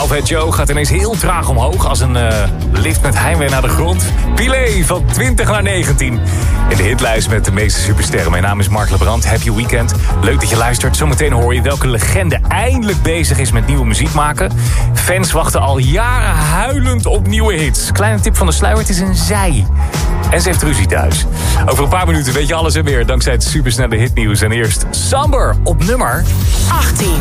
Velvet Joe gaat ineens heel traag omhoog als een lift met heimwee naar de grond. Pilé van 20 naar 19. In de hitlijst met de meeste supersterren. Mijn naam is Mark Lebrand. Happy weekend. Leuk dat je luistert. Zometeen hoor je welke legende eindelijk bezig is met nieuwe muziek maken. Fans wachten al jaren huilend op nieuwe hits. Kleine tip van de sluier, het is een zij. En ze heeft ruzie thuis. Over een paar minuten weet je alles en meer dankzij het supersnelle hitnieuws. En eerst Samber op nummer 18.